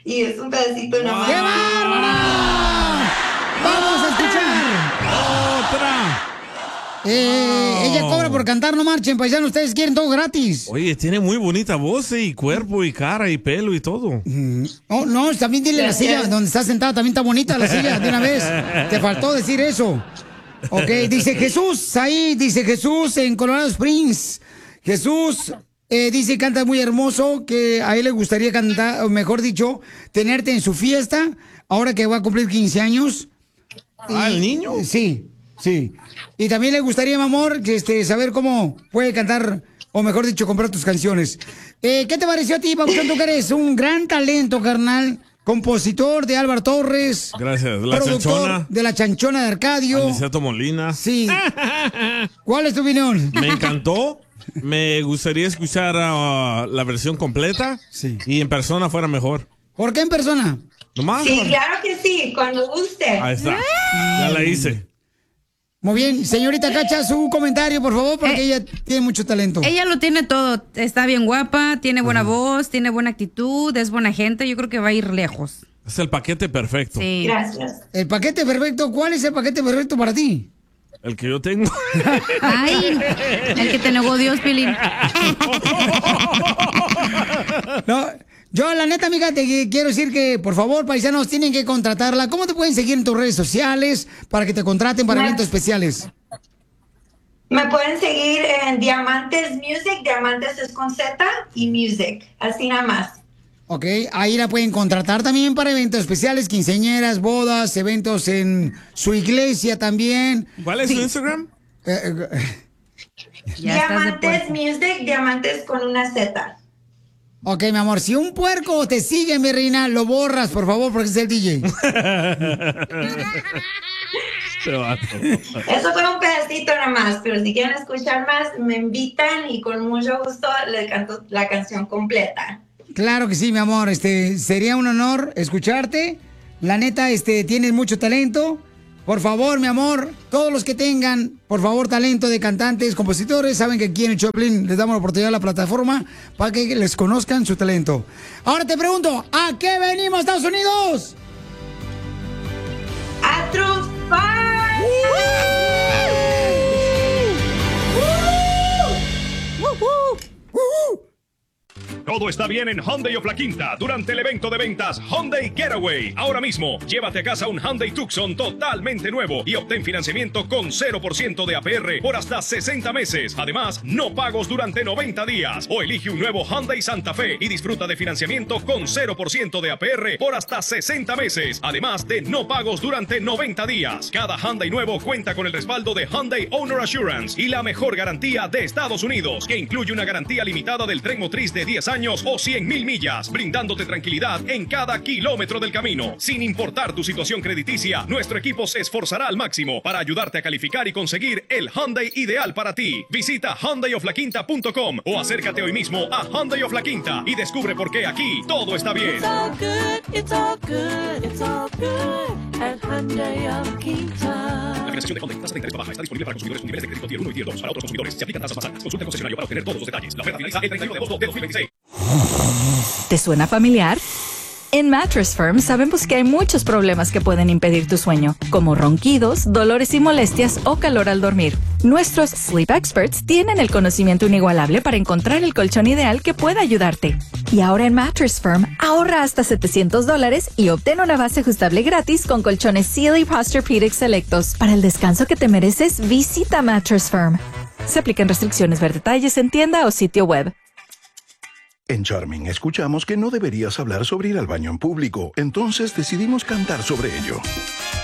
y es un pedacito nomás. ¡Qué bárbara! ¡Vamos a escuchar! ¡Otra! Ella cobra por cantar, no marchen, paisanos, ustedes quieren todo gratis. Oye, tiene muy bonita voz y cuerpo y cara y pelo y todo. Oh, no, también dile la silla donde está sentada, también está bonita la silla, de una vez. Te faltó decir eso. Ok, dice Jesús, ahí dice Jesús en Colorado Springs. Jesús dice, canta muy hermoso, que a él le gustaría cantar, o mejor dicho, tenerte en su fiesta, ahora que va a cumplir 15 años. ¿El niño? Sí. Y también le gustaría, mi amor, saber cómo puede cantar, o mejor dicho, comprar tus canciones. ¿Qué te pareció a ti, Papuchón? Tú que eres un gran talento, carnal. Compositor de Álvaro Torres. Gracias. La productor Chanchona. de La Chanchona de Arcadio. Aniceto Molina. Sí. ¿Cuál es tu opinión? Me encantó. Me gustaría escuchar la versión completa. Sí. Y en persona fuera mejor. ¿Por qué en persona? ¿Nomás? Sí, claro que sí, cuando guste. Ahí está. Ya la hice. Muy bien. Señorita Cacha, su comentario, por favor, porque ella tiene mucho talento. Ella lo tiene todo. Está bien guapa, tiene buena voz, tiene buena actitud, es buena gente. Yo creo que va a ir lejos. Es el paquete perfecto. Sí. Gracias. El paquete perfecto, ¿cuál es el paquete perfecto para ti? El que yo tengo. Ay, el que te negó Dios, Pilín. No, yo la neta, amiga, te quiero decir que, por favor, paisanos, tienen que contratarla. ¿Cómo te pueden seguir en tus redes sociales para que te contraten para eventos especiales? Me pueden seguir en Diamantes Music, Diamantes es con Z y Music, así nada más. Ok, ahí la pueden contratar también para eventos especiales, quinceañeras, bodas, eventos en su iglesia también. ¿Cuál es su Instagram? Diamantes Music, Diamantes con una Z. Ok, mi amor, si un puerco te sigue, mi reina, lo borras, por favor, porque es el DJ. Eso fue un pedacito nada más, pero si quieren escuchar más, me invitan y con mucho gusto les canto la canción completa. Claro que sí, mi amor, sería un honor escucharte. La neta, tienes mucho talento. Por favor, mi amor, todos los que tengan, por favor, talento de cantantes, compositores, saben que aquí en el Choplin les damos la oportunidad a la plataforma para que les conozcan su talento. Ahora te pregunto, ¿a qué venimos, Estados Unidos? ¡A triunfar! Todo está bien en Hyundai of La Quinta durante el evento de ventas Hyundai Getaway. Ahora mismo, llévate a casa un Hyundai Tucson totalmente nuevo y obtén financiamiento con 0% de APR por hasta 60 meses. Además, no pagos durante 90 días. O elige un nuevo Hyundai Santa Fe y disfruta de financiamiento con 0% de APR por hasta 60 meses. Además de no pagos durante 90 días. Cada Hyundai nuevo cuenta con el respaldo de Hyundai Owner Assurance y la mejor garantía de Estados Unidos, que incluye una garantía limitada del tren motriz de 10 años o 100,000 millas, brindándote tranquilidad en cada kilómetro del camino. Sin importar tu situación crediticia, nuestro equipo se esforzará al máximo para ayudarte a calificar y conseguir el Hyundai ideal para ti. Visita HyundaiofLaQuinta.com o acércate hoy mismo a Hyundai of La Quinta y descubre por qué aquí todo está bien. It's all good, it's all good, it's all good at Hyundai of Quinta. La financiación de Hyundai, tasa de interés baja, está disponible para consumidores con niveles de crédito Tier 1 y Tier 2. Para otros consumidores se aplican tasas más altas. Consulta al concesionario para obtener todos los detalles. La oferta finaliza el 31 de agosto de 2026. ¿Te suena familiar? En Mattress Firm sabemos que hay muchos problemas que pueden impedir tu sueño, como ronquidos, dolores y molestias o calor al dormir. Nuestros Sleep Experts tienen el conocimiento inigualable para encontrar el colchón ideal que pueda ayudarte. Y ahora en Mattress Firm, ahorra hasta $700 y obtén una base ajustable gratis con colchones Sealy Posturepedic selectos. Para el descanso que te mereces, visita Mattress Firm. Se aplican restricciones. Ver detalles en tienda o sitio web. En Charming escuchamos que no deberías hablar sobre ir al baño en público, entonces decidimos cantar sobre ello.